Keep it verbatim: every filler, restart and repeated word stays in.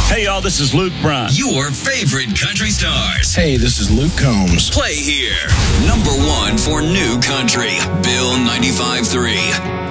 Hey, y'all, this is Luke Bryan. Your favorite country stars. Hey, this is Luke Combs. Play here. Number one for new country. Bill ninety-five point three.